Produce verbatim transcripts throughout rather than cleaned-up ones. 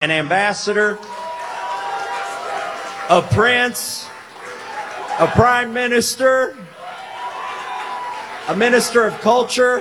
an ambassador, a prince, a prime minister, a minister of culture.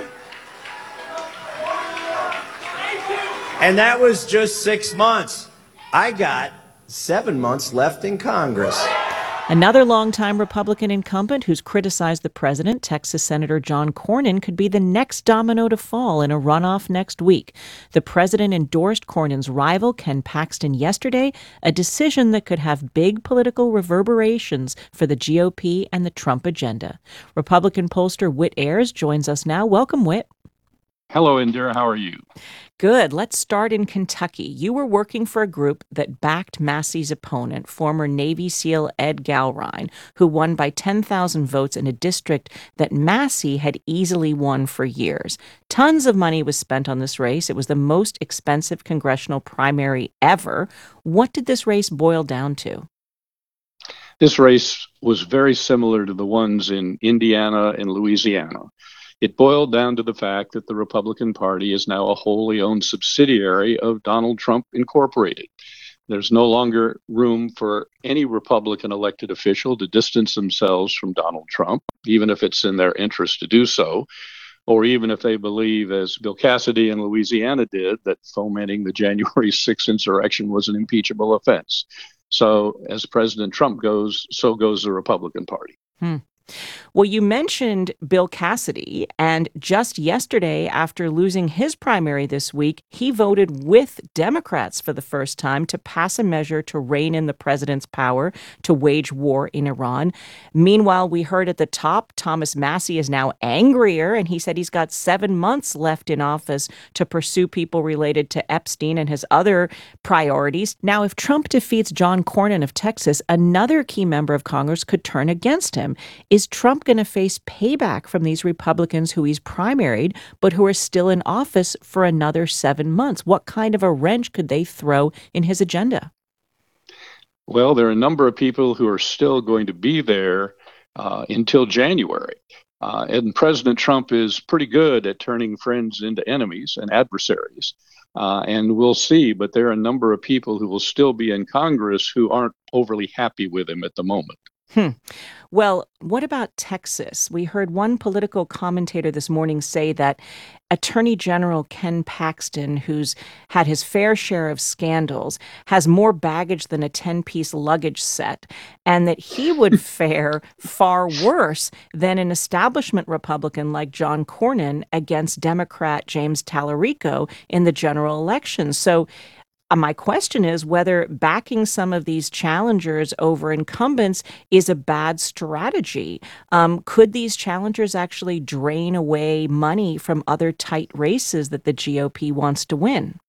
And that was just six months. I got seven months left in Congress. Another longtime Republican incumbent who's criticized the president, Texas Senator John Cornyn, could be the next domino to fall in a runoff next week. The president endorsed Cornyn's rival, Ken Paxton, yesterday, a decision that could have big political reverberations for the G O P and the Trump agenda. Republican pollster Whit Ayers joins us now. Welcome, Whit. Hello, Indira. How are you? Good. Let's start in Kentucky. You were working for a group that backed Massey's opponent, former Navy SEAL Ed Gallrein, who won by ten thousand votes in a district that Massey had easily won for years. Tons of money was spent on this race. It was the most expensive congressional primary ever. What did this race boil down to? This race was very similar to the ones in Indiana and Louisiana. It boiled down to the fact that the Republican Party is now a wholly owned subsidiary of Donald Trump Incorporated. There's no longer room for any Republican elected official to distance themselves from Donald Trump, even if it's in their interest to do so, or even if they believe, as Bill Cassidy in Louisiana did, that fomenting the January sixth insurrection was an impeachable offense. So as President Trump goes, so goes the Republican Party. Hmm. Well, you mentioned Bill Cassidy, and just yesterday, after losing his primary this week, he voted with Democrats for the first time to pass a measure to rein in the president's power to wage war in Iran. Meanwhile, we heard at the top, Thomas Massie is now angrier, and he said he's got seven months left in office to pursue people related to Epstein and his other priorities. Now, if Trump defeats John Cornyn of Texas, another key member of Congress could turn against him. Is Trump going to face payback from these Republicans who he's primaried, but who are still in office for another seven months? What kind of a wrench could they throw in his agenda? Well, there are a number of people who are still going to be there uh, until January. Uh, and President Trump is pretty good at turning friends into enemies and adversaries. Uh, and we'll see. But there are a number of people who will still be in Congress who aren't overly happy with him at the moment. Hmm. Well, what about Texas? We heard one political commentator this morning say that Attorney General Ken Paxton, who's had his fair share of scandals, has more baggage than a ten-piece luggage set, and that he would fare far worse than an establishment Republican like John Cornyn against Democrat James Tallarico in the general election. So Uh, my question is whether backing some of these challengers over incumbents is a bad strategy. Um, could these challengers actually drain away money from other tight races that the G O P wants to win?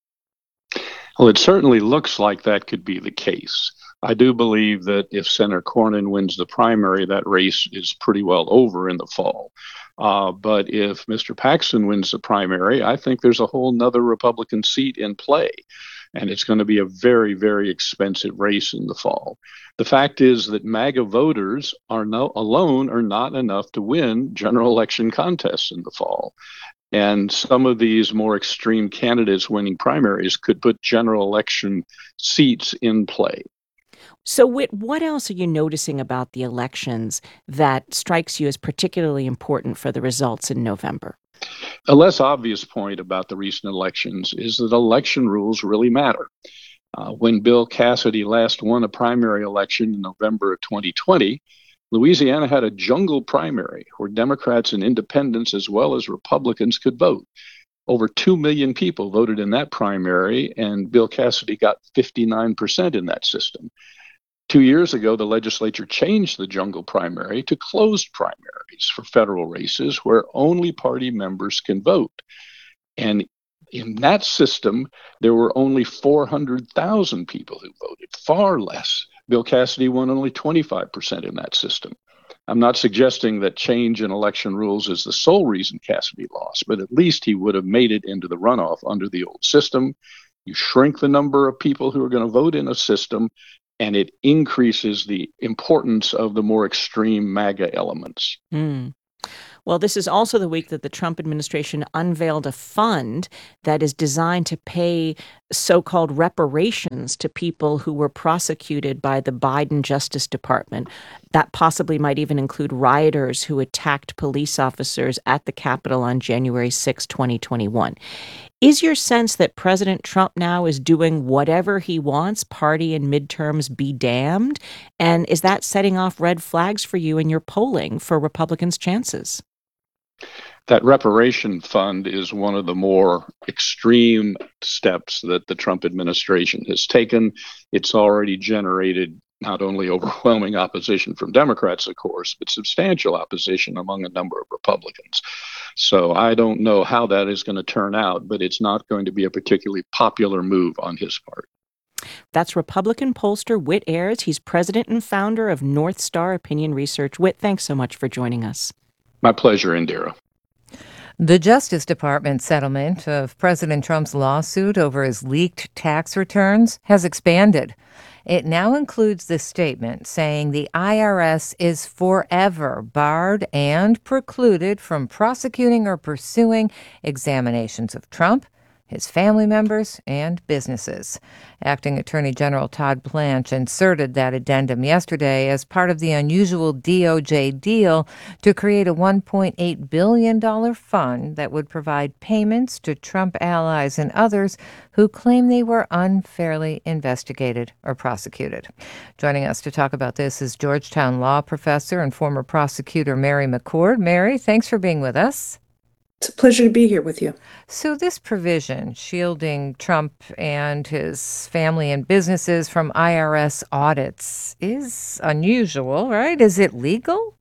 Well, it certainly looks like that could be the case. I do believe that if Senator Cornyn wins the primary, that race is pretty well over in the fall. Uh, but if Mister Paxton wins the primary, I think there's a whole nother Republican seat in play. And it's going to be a very, very expensive race in the fall. The fact is that MAGA voters are no, alone are not enough to win general election contests in the fall. And some of these more extreme candidates winning primaries could put general election seats in play. So, Whit, what else are you noticing about the elections that strikes you as particularly important for the results in November? A less obvious point about the recent elections is that election rules really matter. Uh, when Bill Cassidy last won a primary election in November of twenty twenty, Louisiana had a jungle primary where Democrats and independents as well as Republicans could vote. Over two million people voted in that primary, and Bill Cassidy got fifty-nine percent in that system. Two years ago, the legislature changed the jungle primary to closed primaries for federal races where only party members can vote. And in that system, there were only four hundred thousand people who voted, far less. Bill Cassidy won only twenty-five percent in that system. I'm not suggesting that change in election rules is the sole reason Cassidy lost, but at least he would have made it into the runoff under the old system. You shrink the number of people who are going to vote in a system, and it increases the importance of the more extreme MAGA elements. Mm. Well, this is also the week that the Trump administration unveiled a fund that is designed to pay so-called reparations to people who were prosecuted by the Biden Justice Department. That possibly might even include rioters who attacked police officers at the Capitol on January sixth, twenty twenty-one. Is your sense that President Trump now is doing whatever he wants, party and midterms be damned? And is that setting off red flags for you in your polling for Republicans' chances? That reparation fund is one of the more extreme steps that the Trump administration has taken. It's already generated not only overwhelming opposition from Democrats, of course, but substantial opposition among a number of Republicans. So I don't know how that is going to turn out, but it's not going to be a particularly popular move on his part. That's Republican pollster Whit Ayers. He's president and founder of North Star Opinion Research. Whit, thanks so much for joining us. My pleasure, Indira. The Justice Department settlement of President Trump's lawsuit over his leaked tax returns has expanded. It now includes this statement saying the I R S is forever barred and precluded from prosecuting or pursuing examinations of Trump, his family members, and businesses. Acting Attorney General Todd Blanche inserted that addendum yesterday as part of the unusual D O J deal to create a one point eight billion dollars fund that would provide payments to Trump allies and others who claim they were unfairly investigated or prosecuted. Joining us to talk about this is Georgetown law professor and former prosecutor Mary McCord. Mary, thanks for being with us. It's a pleasure to be here with you. So this provision shielding Trump and his family and businesses from I R S audits is unusual, right? Is it legal?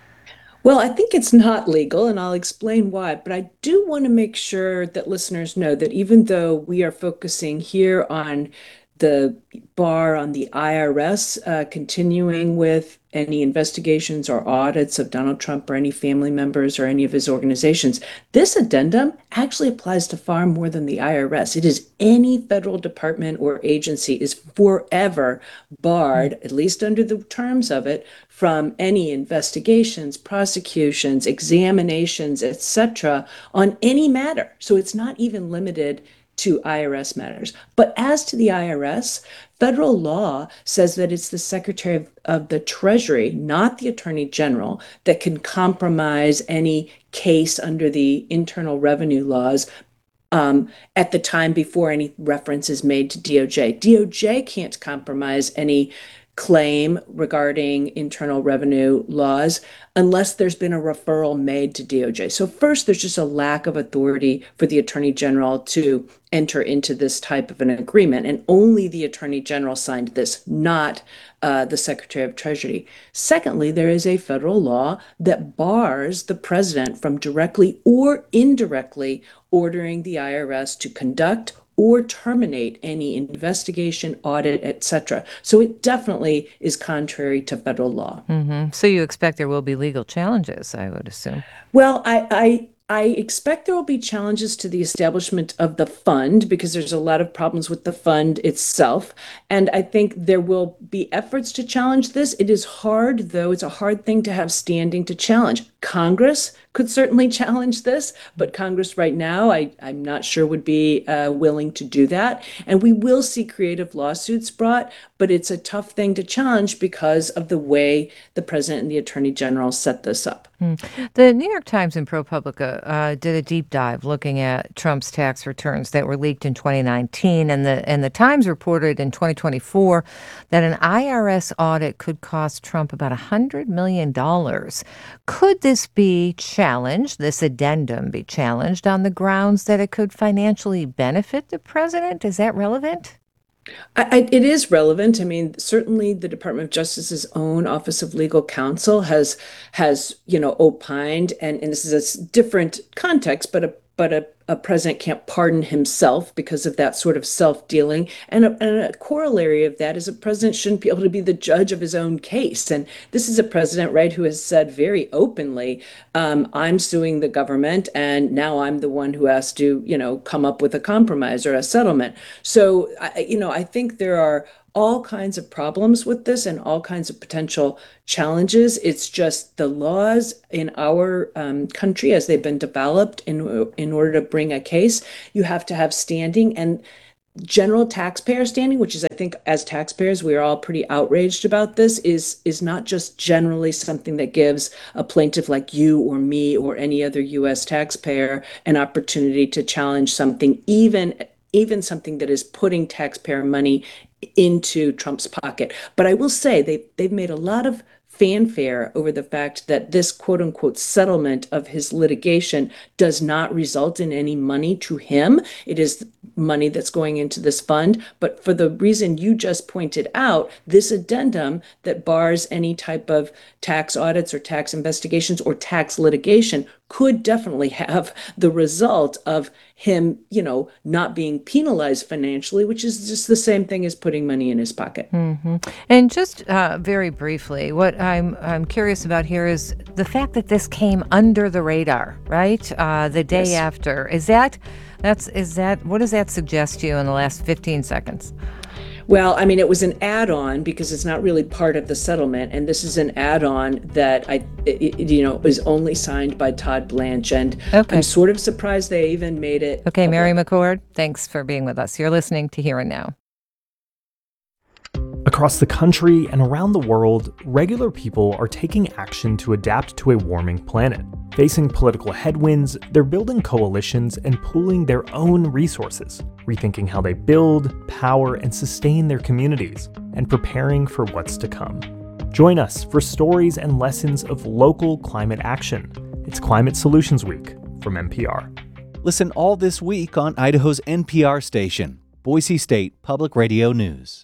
Well, I think it's not legal, and I'll explain why. But I do want to make sure that listeners know that even though we are focusing here on the bar on the I R S uh, continuing with any investigations or audits of Donald Trump or any family members or any of his organizations, this addendum actually applies to far more than the I R S. It is any federal department or agency is forever barred, at least under the terms of it, from any investigations, prosecutions, examinations, et cetera, on any matter. So it's not even limited to I R S matters. But as to the I R S, federal law says that it's the Secretary of, of the Treasury, not the Attorney General, that can compromise any case under the Internal Revenue laws um, at the time before any reference is made to D O J. D O J can't compromise any claim regarding Internal Revenue laws unless there's been a referral made to D O J. So first, there's just a lack of authority for the Attorney General to enter into this type of an agreement. And only the Attorney General signed this, not uh, the Secretary of Treasury. Secondly, there is a federal law that bars the president from directly or indirectly ordering the I R S to conduct or terminate any investigation, audit, et cetera. So it definitely is contrary to federal law. Mm-hmm. So you expect there will be legal challenges, I would assume. Well, I, I I expect there will be challenges to the establishment of the fund because there's a lot of problems with the fund itself. And I think there will be efforts to challenge this. It is hard, though. It's a hard thing to have standing to challenge. Congress could certainly challenge this, but Congress right now, I, I'm not sure would be uh, willing to do that. And we will see creative lawsuits brought, but it's a tough thing to challenge because of the way the president and the attorney general set this up. Mm. The New York Times and ProPublica uh, did a deep dive looking at Trump's tax returns that were leaked in twenty nineteen, and the and the Times reported in twenty twenty-four that an I R S audit could cost Trump about one hundred million dollars. Could this be challenged, this addendum be challenged on the grounds that it could financially benefit the president? Is that relevant? I, I, it is relevant. I mean, certainly the Department of Justice's own Office of Legal Counsel has has you know opined, and, and this is a s- different context, but a but a, a president can't pardon himself because of that sort of self-dealing. And a, and a corollary of that is a president shouldn't be able to be the judge of his own case. And this is a president, right, who has said very openly, um, I'm suing the government, and now I'm the one who has to, you know, come up with a compromise or a settlement. So, I, you know, I think there are all kinds of problems with this and all kinds of potential challenges. It's just the laws in our um, country, as they've been developed in in order to bring a case, you have to have standing and general taxpayer standing, which is, I think, as taxpayers, we are all pretty outraged about this, is is not just generally something that gives a plaintiff like you or me or any other U S taxpayer an opportunity to challenge something, even even something that is putting taxpayer money into Trump's pocket. But I will say they they've made a lot of fanfare over the fact that this quote unquote settlement of his litigation does not result in any money to him. It is money that's going into this fund. But for the reason you just pointed out, this addendum that bars any type of tax audits or tax investigations or tax litigation could definitely have the result of him, you know, not being penalized financially, which is just the same thing as putting money in his pocket. Mm-hmm. And just uh, very briefly, what I'm I'm curious about here is the fact that this came under the radar, right? Uh, the day Yes. after. Is that that's is that what does that suggest to you in the last fifteen seconds? Well, I mean, it was an add-on because it's not really part of the settlement, and this is an add-on that I, it, it, you know, is only signed by Todd Blanche, and Okay. I'm sort of surprised they even made it. Okay, Mary public. McCord, thanks for being with us. You're listening to Here and Now. Across the country and around the world, regular people are taking action to adapt to a warming planet. Facing political headwinds, they're building coalitions and pooling their own resources, rethinking how they build, power, and sustain their communities, and preparing for what's to come. Join us for stories and lessons of local climate action. It's Climate Solutions Week from N P R. Listen all this week on Idaho's N P R station, Boise State Public Radio News.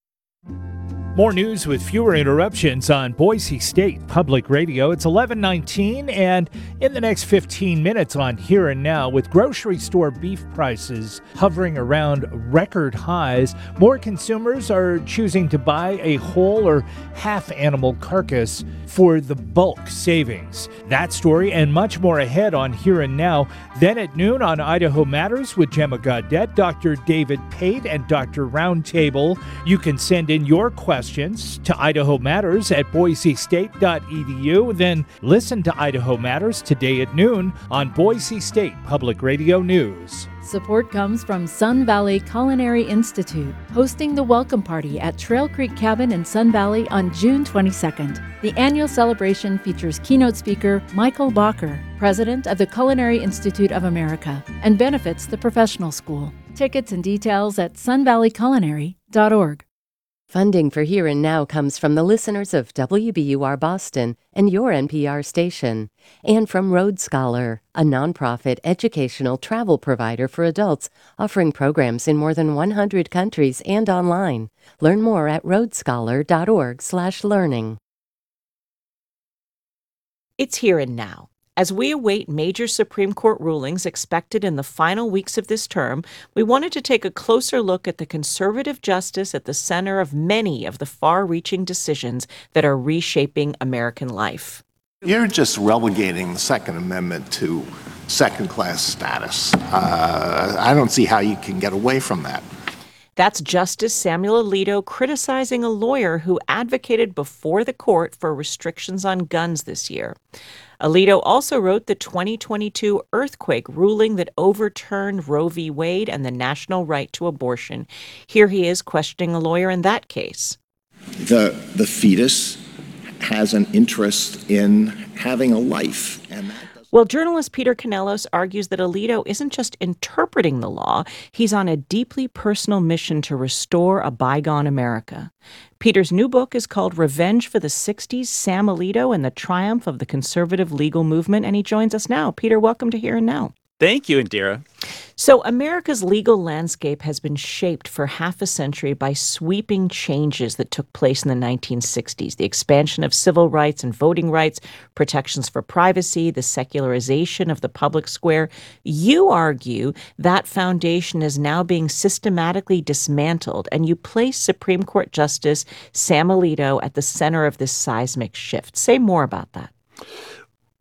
More news with fewer interruptions on Boise State Public Radio. It's eleven nineteen, and in the next fifteen minutes on Here and Now, with grocery store beef prices hovering around record highs, more consumers are choosing to buy a whole or half animal carcass for the bulk savings. That story and much more ahead on Here and Now. Then at noon on Idaho Matters with Gemma Gaudette, Doctor David Pate, and Doctor Roundtable. You can send in your questions to Idaho Matters at boise state dot e d u. Then listen to Idaho Matters today at noon on Boise State Public Radio News. Support comes from Sun Valley Culinary Institute, hosting the welcome party at Trail Creek Cabin in Sun Valley on June twenty-second. The annual celebration features keynote speaker Michael Bacher, president of the Culinary Institute of America, and benefits the professional school. Tickets and details at sun valley culinary dot org. Funding for Here and Now comes from the listeners of W B U R Boston and your N P R station, and from Road Scholar, a nonprofit educational travel provider for adults offering programs in more than one hundred countries and online. Learn more at road scholar dot org slash learning. It's Here and Now. As we await major Supreme Court rulings expected in the final weeks of this term, we wanted to take a closer look at the conservative justice at the center of many of the far-reaching decisions that are reshaping American life. You're just relegating the Second Amendment to second-class status. Uh, I don't see how you can get away from that. That's Justice Samuel Alito criticizing a lawyer who advocated before the court for restrictions on guns this year. Alito also wrote the twenty twenty-two earthquake ruling that overturned Roe v. Wade and the national right to abortion. Here he is questioning a lawyer in that case. The, the fetus has an interest in having a life, and that Well, journalist Peter Canellos argues that Alito isn't just interpreting the law, he's on a deeply personal mission to restore a bygone America. Peter's new book is called Revenge for the sixties, Sam Alito and the Triumph of the Conservative Legal Movement, and he joins us now. Peter, welcome to Here and Now. Thank you, Indira. So America's legal landscape has been shaped for half a century by sweeping changes that took place in the nineteen sixties. The expansion of civil rights and voting rights, protections for privacy, the secularization of the public square. You argue that foundation is now being systematically dismantled, and you place Supreme Court Justice Sam Alito at the center of this seismic shift. Say more about that.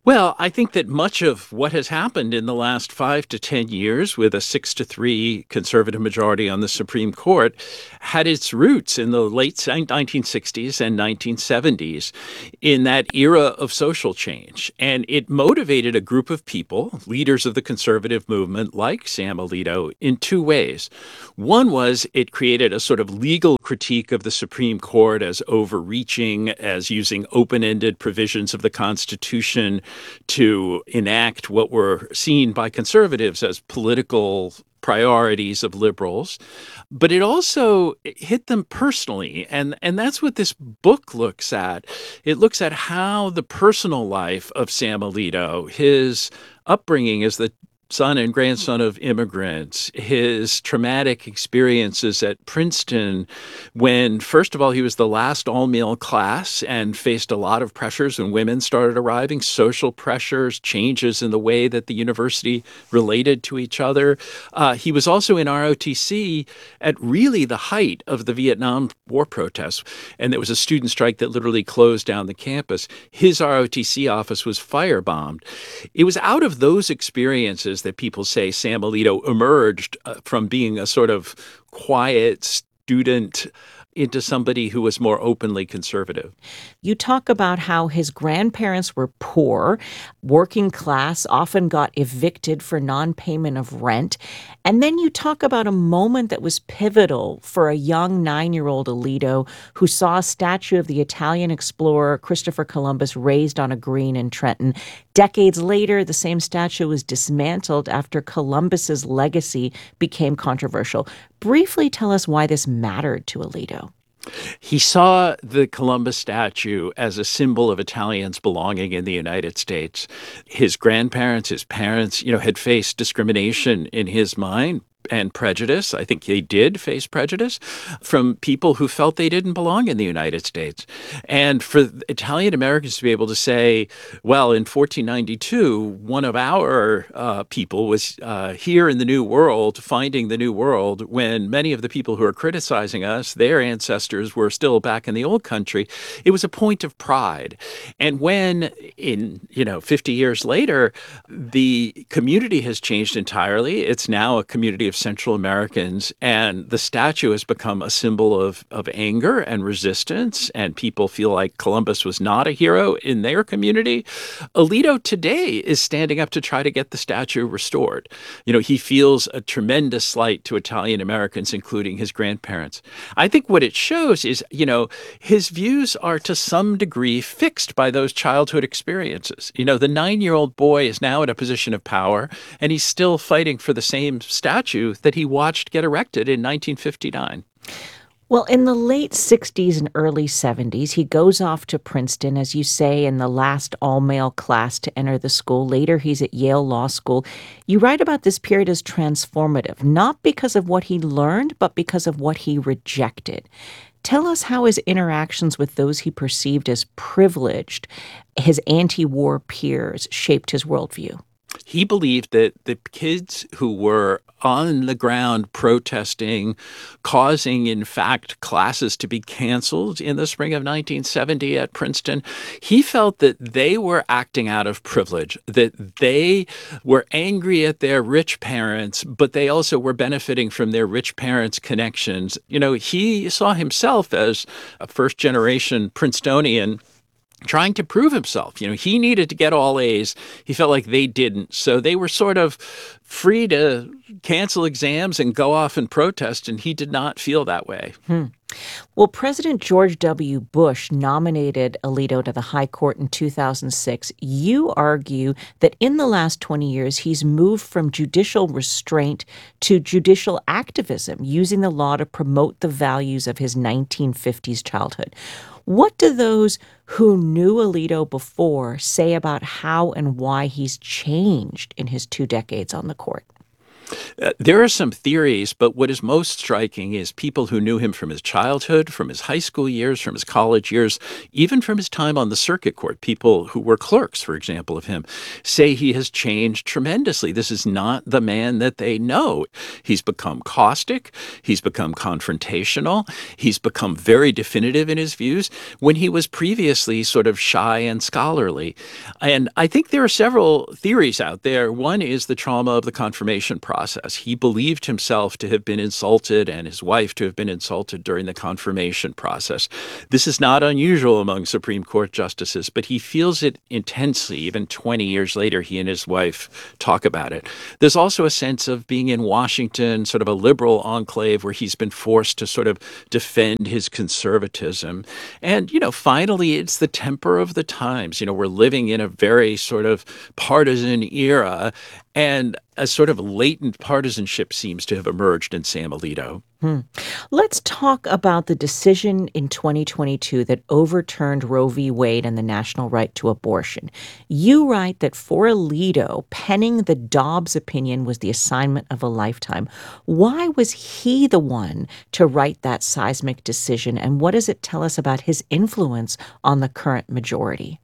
Well, I think that much of what has happened in the last five to ten years with a six to three conservative majority on the Supreme Court had its roots in the late nineteen sixties and nineteen seventies in that era of social change. And it motivated a group of people, leaders of the conservative movement like Sam Alito, in two ways. One was it created a sort of legal critique of the Supreme Court as overreaching, as using open-ended provisions of the Constitution to enact what were seen by conservatives as political priorities of liberals. But it also hit them personally. And, and that's what this book looks at. It looks at how the personal life of Sam Alito, his upbringing as the son and grandson of immigrants, his traumatic experiences at Princeton when, first of all, he was the last all-male class and faced a lot of pressures when women started arriving, social pressures, changes in the way that the university related to each other. Uh, he was also in R O T C at really the height of the Vietnam War protests, and there was a student strike that literally closed down the campus. His R O T C office was firebombed. It was out of those experiences that people say Sam Alito emerged uh, from being a sort of quiet student into somebody who was more openly conservative. You talk about how his grandparents were poor, working class, often got evicted for non-payment of rent. And then you talk about a moment that was pivotal for a young nine-year-old Alito who saw a statue of the Italian explorer Christopher Columbus raised on a green in Trenton. Decades later, the same statue was dismantled after Columbus's legacy became controversial. Briefly tell us why this mattered to Alito. He saw the Columbus statue as a symbol of Italians belonging in the United States. His grandparents, his parents, you know, had faced discrimination in his mind and prejudice. I think they did face prejudice from people who felt they didn't belong in the United States. And for Italian Americans to be able to say, well, in fourteen ninety-two, one of our uh, people was uh, here in the New World, finding the New World, when many of the people who are criticizing us, their ancestors were still back in the old country. It was a point of pride. And when in, you know, fifty years later, the community has changed entirely. It's now a community of Central Americans, and the statue has become a symbol of, of anger and resistance, and people feel like Columbus was not a hero in their community. Alito today is standing up to try to get the statue restored. You know, he feels a tremendous slight to Italian Americans, including his grandparents. I think what it shows is, you know, his views are to some degree fixed by those childhood experiences. You know, the nine-year-old boy is now in a position of power, and he's still fighting for the same statue that he watched get erected in nineteen fifty-nine. Well, in the late sixties and early seventies, he goes off to Princeton, as you say, in the last all-male class to enter the school. Later, he's at Yale Law School. You write about this period as transformative, not because of what he learned, but because of what he rejected. Tell us how his interactions with those he perceived as privileged, his anti-war peers, shaped his worldview. He believed that the kids who were on the ground protesting, causing, in fact, classes to be canceled in the spring of nineteen seventy at Princeton, he felt that they were acting out of privilege, that they were angry at their rich parents, but they also were benefiting from their rich parents' connections. You know, he saw himself as a first-generation Princetonian trying to prove himself. You know, he needed to get all A's. He felt like they didn't. So they were sort of free to cancel exams and go off and protest, and he did not feel that way. Hmm. Well, President George W. Bush nominated Alito to the High Court in two thousand six. You argue that in the last twenty years, he's moved from judicial restraint to judicial activism, using the law to promote the values of his nineteen fifties childhood. What do those who knew Alito before say about how and why he's changed in his two decades on the court? Uh, there are some theories, but what is most striking is people who knew him from his childhood, from his high school years, from his college years, even from his time on the circuit court, people who were clerks, for example, of him, say he has changed tremendously. This is not the man that they know. He's become caustic. He's become confrontational. He's become very definitive in his views when he was previously sort of shy and scholarly. And I think there are several theories out there. One is the trauma of the confirmation process. Process. He believed himself to have been insulted and his wife to have been insulted during the confirmation process. This is not unusual among Supreme Court justices, but he feels it intensely. Even twenty years later, he and his wife talk about it. There's also a sense of being in Washington, sort of a liberal enclave where he's been forced to sort of defend his conservatism. And, you know, finally, it's the temper of the times. You know, we're living in a very sort of partisan era, and a sort of latent partisanship seems to have emerged in Sam Alito. Hmm. Let's talk about the decision in twenty twenty-two that overturned Roe v. Wade and the national right to abortion. You write that for Alito, penning the Dobbs opinion was the assignment of a lifetime. Why was he the one to write that seismic decision, and what does it tell us about his influence on the current majority?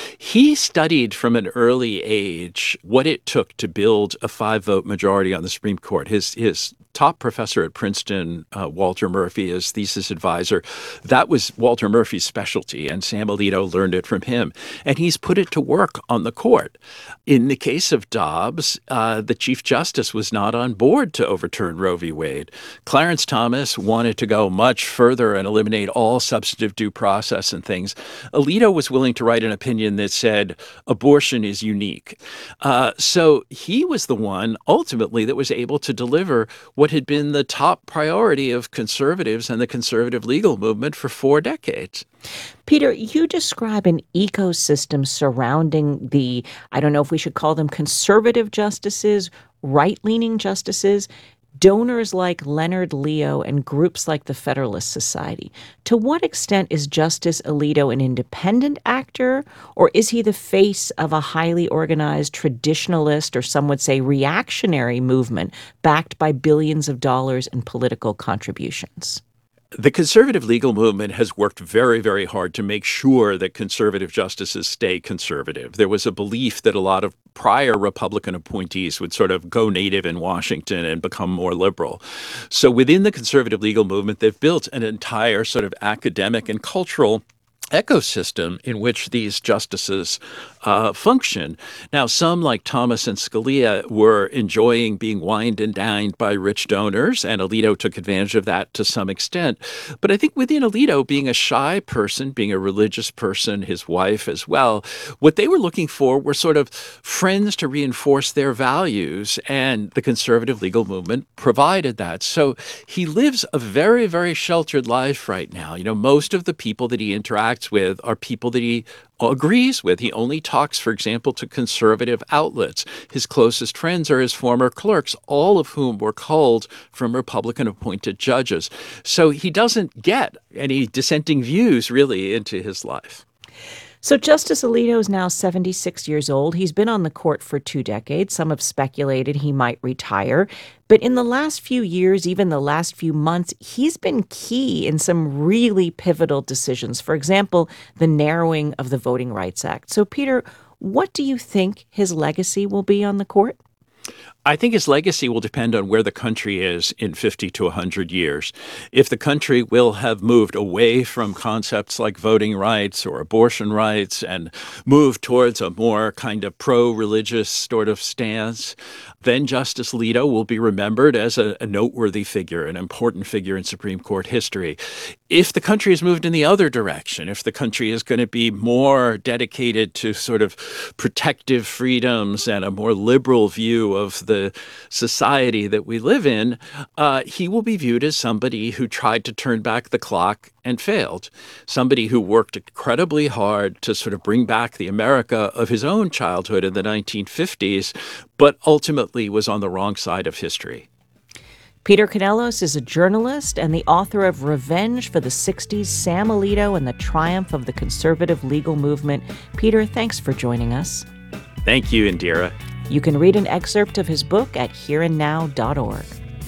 He studied from an early age what it took to build a five-vote majority on the Supreme Court. His his top professor at Princeton, uh, Walter Murphy, his thesis advisor, that was Walter Murphy's specialty, and Sam Alito learned it from him. And he's put it to work on the court. In the case of Dobbs, uh, the Chief Justice was not on board to overturn Roe v. Wade. Clarence Thomas wanted to go much further and eliminate all substantive due process and things. Alito was willing to write an opinion that said abortion is unique. Uh, so he was the one, ultimately, that was able to deliver what had been the top priority of conservatives and the conservative legal movement for four decades. Peter, you describe an ecosystem surrounding the, I don't know if we should call them conservative justices, right-leaning justices, donors like Leonard Leo, and groups like the Federalist Society. To what extent is Justice Alito an independent actor, or is he the face of a highly organized traditionalist, or some would say reactionary movement backed by billions of dollars in political contributions? The conservative legal movement has worked very, very hard to make sure that conservative justices stay conservative. There was a belief that a lot of prior Republican appointees would sort of go native in Washington and become more liberal. So within the conservative legal movement, they've built an entire sort of academic and cultural ecosystem in which these justices uh, function. Now, some like Thomas and Scalia were enjoying being wined and dined by rich donors, and Alito took advantage of that to some extent. But I think within Alito, being a shy person, being a religious person, his wife as well, what they were looking for were sort of friends to reinforce their values, and the conservative legal movement provided that. So he lives a very, very sheltered life right now. You know, most of the people that he interacts with are people that he agrees with. He only talks, for example, to conservative outlets. His closest friends are his former clerks, all of whom were culled from Republican-appointed judges. So he doesn't get any dissenting views, really, into his life. So Justice Alito is now seventy-six years old. He's been on the court for two decades. Some have speculated he might retire. But in the last few years, even the last few months, he's been key in some really pivotal decisions. For example, the narrowing of the Voting Rights Act. So, Peter, what do you think his legacy will be on the court? I think his legacy will depend on where the country is in fifty to one hundred years. If the country will have moved away from concepts like voting rights or abortion rights and moved towards a more kind of pro-religious sort of stance, then Justice Alito will be remembered as a, a noteworthy figure, an important figure in Supreme Court history. If the country has moved in the other direction, if the country is going to be more dedicated to sort of protective freedoms and a more liberal view of the society that we live in, uh, he will be viewed as somebody who tried to turn back the clock and failed, somebody who worked incredibly hard to sort of bring back the America of his own childhood in the nineteen fifties, but ultimately was on the wrong side of history. Peter Canelos is a journalist and the author of Revenge for the sixties, Sam Alito and the Triumph of the Conservative Legal Movement. Peter, thanks for joining us. Thank you, Indira. You can read an excerpt of his book at here and now dot org.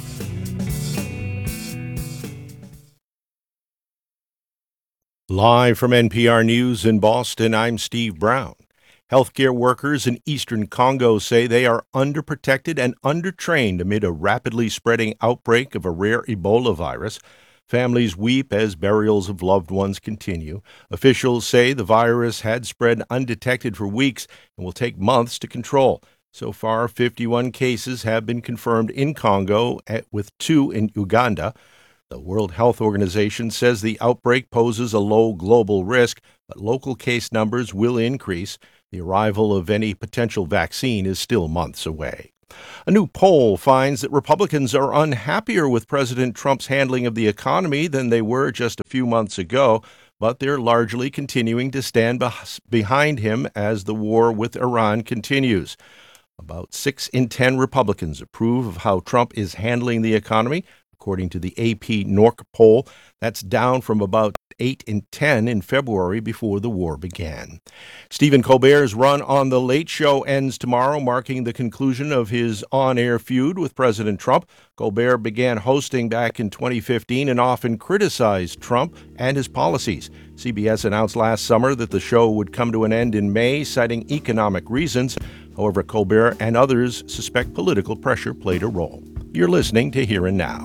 Live from N P R News in Boston, I'm Steve Brown. Healthcare workers in eastern Congo say they are underprotected and undertrained amid a rapidly spreading outbreak of a rare Ebola virus. Families weep as burials of loved ones continue. Officials say the virus had spread undetected for weeks and will take months to control. So far, fifty-one cases have been confirmed in Congo, with two in Uganda. The World Health Organization says the outbreak poses a low global risk, but local case numbers will increase. The arrival of any potential vaccine is still months away. A new poll finds that Republicans are unhappier with President Trump's handling of the economy than they were just a few months ago, but they're largely continuing to stand beh- behind him as the war with Iran continues. About six in ten Republicans approve of how Trump is handling the economy, according to the A P N O R C poll. That's down from about eight in ten in February before the war began. Stephen Colbert's run on The Late Show ends tomorrow, marking the conclusion of his on-air feud with President Trump. Colbert began hosting back in twenty fifteen and often criticized Trump and his policies. C B S announced last summer that the show would come to an end in May, citing economic reasons. However, Colbert and others suspect political pressure played a role. You're listening to Here and Now.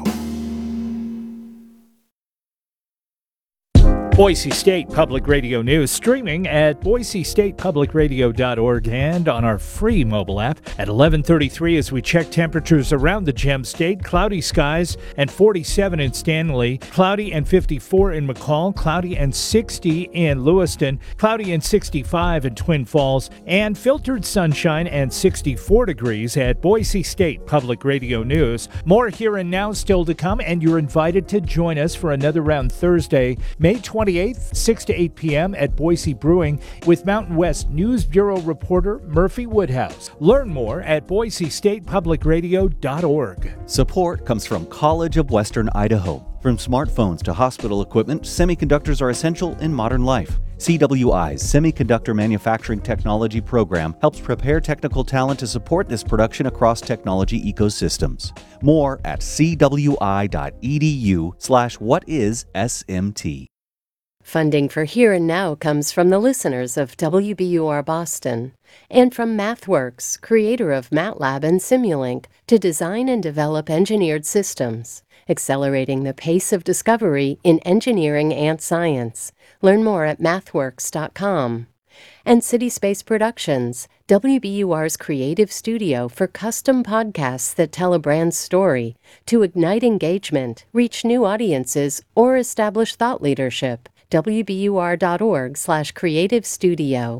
Boise State Public Radio News, streaming at boise state public radio dot org and on our free mobile app. At eleven thirty-three, as we check temperatures around the Gem State, cloudy skies and forty-seven in Stanley, cloudy and fifty-four in McCall, cloudy and sixty in Lewiston, cloudy and sixty-five in Twin Falls, and filtered sunshine and sixty-four degrees at Boise State Public Radio News. More Here and Now still to come, and you're invited to join us for another round Thursday, May twenty-eighth, six to eight p.m. at Boise Brewing with Mountain West News Bureau reporter Murphy Woodhouse. Learn more at boise state public radio dot org. Support comes from College of Western Idaho. From smartphones to hospital equipment, semiconductors are essential in modern life. C W I's Semiconductor Manufacturing Technology program helps prepare technical talent to support this production across technology ecosystems. More at c w i dot e d u slash what is S M T. Funding for Here and Now comes from the listeners of W B U R Boston and from MathWorks, creator of MATLAB and Simulink, to design and develop engineered systems, accelerating the pace of discovery in engineering and science. Learn more at mathworks dot com. And City Space Productions, W B U R's creative studio for custom podcasts that tell a brand's story to ignite engagement, reach new audiences, or establish thought leadership. w b u r dot org slash creative studio.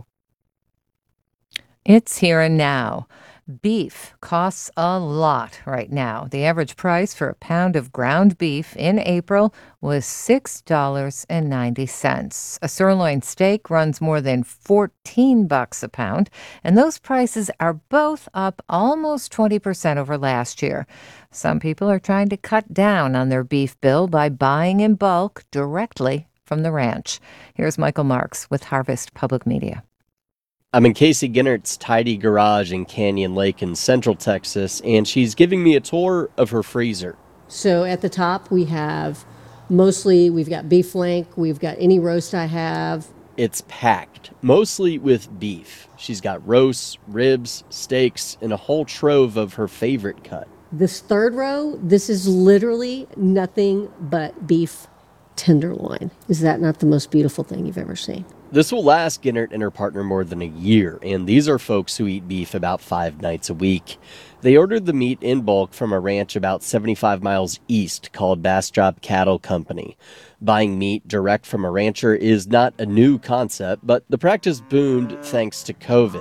It's Here and Now. Beef costs a lot right now. The average price for a pound of ground beef in April was six dollars and ninety cents. A sirloin steak runs more than fourteen bucks a pound, and those prices are both up almost twenty percent over last year. Some people are trying to cut down on their beef bill by buying in bulk directly from the ranch. Here's Michael Marks with Harvest Public Media. I'm in Casey Ginnert's tidy garage in Canyon Lake in Central Texas, and she's giving me a tour of her freezer. So at the top we have mostly, we've got beef flank, we've got any roast I have. It's packed, mostly with beef. She's got roasts, ribs, steaks, and a whole trove of her favorite cut. This third row, this is literally nothing but beef tenderloin. Is that not the most beautiful thing you've ever seen? This will last Ginnert and her partner more than a year, and these are folks who eat beef about five nights a week. They ordered the meat in bulk from a ranch about seventy-five miles east called Bastrop Cattle Company. Buying meat direct from a rancher is not a new concept, but the practice boomed thanks to COVID.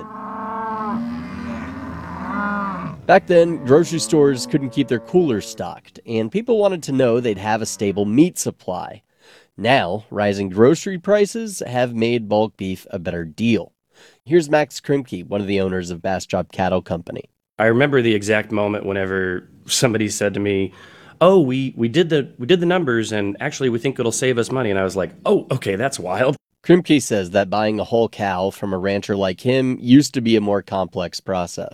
Back then, grocery stores couldn't keep their coolers stocked, and people wanted to know they'd have a stable meat supply. Now, rising grocery prices have made bulk beef a better deal. Here's Max Krimke, one of the owners of Bastrop Cattle Company. I remember the exact moment whenever somebody said to me, "Oh, we we did the we did the numbers, and actually we think it'll save us money." And I was like, "Oh, okay, that's wild." Krimke says that buying a whole cow from a rancher like him used to be a more complex process.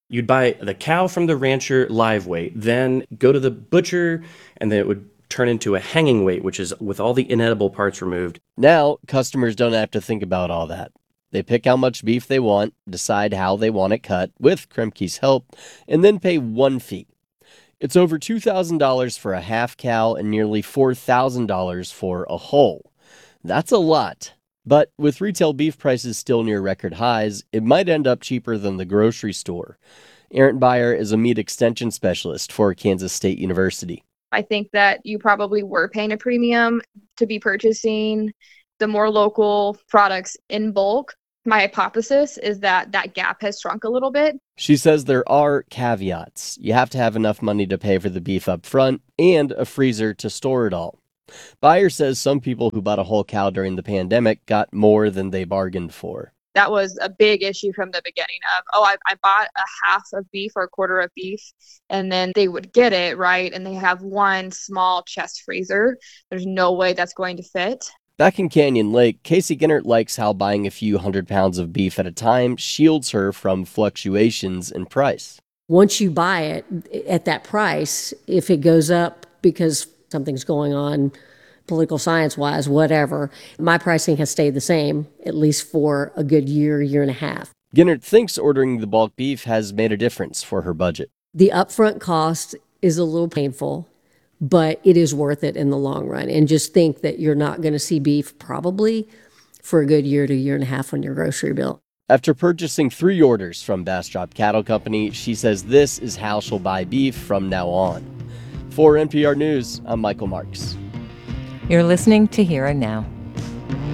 You'd buy the cow from the rancher live weight, then go to the butcher, and then it would turn into a hanging weight, which is with all the inedible parts removed. Now, customers don't have to think about all that. They pick how much beef they want, decide how they want it cut, with Kremke's help, and then pay one fee. It's over two thousand dollars for a half cow and nearly four thousand dollars for a whole. That's a lot. But with retail beef prices still near record highs, it might end up cheaper than the grocery store. Erin Beyer is a meat extension specialist for Kansas State University. I think that you probably were paying a premium to be purchasing the more local products in bulk. My hypothesis is that that gap has shrunk a little bit. She says there are caveats. You have to have enough money to pay for the beef up front and a freezer to store it all. Beyer says some people who bought a whole cow during the pandemic got more than they bargained for. That was a big issue from the beginning of, oh, I, I bought a half of beef or a quarter of beef, and then they would get it, right? And they have one small chest freezer. There's no way that's going to fit. Back in Canyon Lake, Casey Ginnert likes how buying a few hundred pounds of beef at a time shields her from fluctuations in price. Once you buy it at that price, if it goes up because something's going on political science-wise, whatever, my pricing has stayed the same, at least for a good year, year and a half. Ginnert thinks ordering the bulk beef has made a difference for her budget. The upfront cost is a little painful, but it is worth it in the long run. And just think that you're not going to see beef probably for a good year to year and a half on your grocery bill. After purchasing three orders from Bastrop Cattle Company, she says this is how she'll buy beef from now on. For N P R News, I'm Michael Marks. You're listening to Here and Now.